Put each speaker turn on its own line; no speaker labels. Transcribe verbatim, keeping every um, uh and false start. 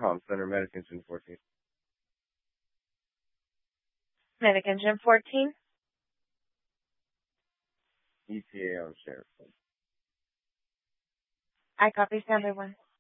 Com Center, Medic Engine fourteen.
Medic Engine fourteen.
E T A on Sheriff.
I copy, standby one.